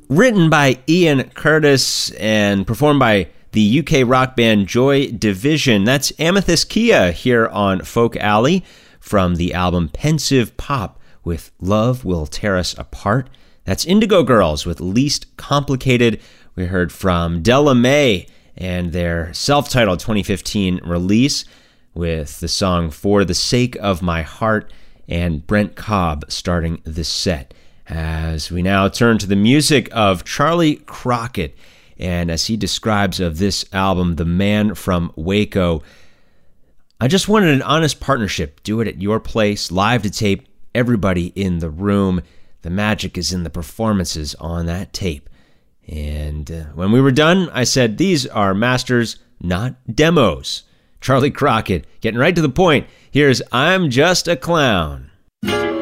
Written by Ian Curtis and performed by the UK rock band Joy Division. That's Amethyst Kia here on Folk Alley from the album Pensive Pop with Love Will Tear Us Apart. That's Indigo Girls with Least Complicated. We heard from Della Mae and their self-titled 2015 release with the song For the Sake of My Heart, and Brent Cobb starting the set. As we now turn to the music of Charlie Crockett, and as he describes of this album, The Man from Waco, I just wanted an honest partnership. Do it at your place, live to tape, everybody in the room. The magic is in the performances on that tape. And when we were done, I said, these are masters, not demos. Charlie Crockett, getting right to the point. Here's I'm Just a Clown.